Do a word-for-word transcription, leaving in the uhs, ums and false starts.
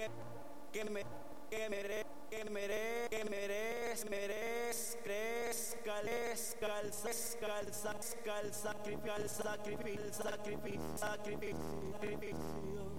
que me que mere que mere que merez merez crees cales calzas calzas calza sacrificio sacrificio sacrificio sacrificio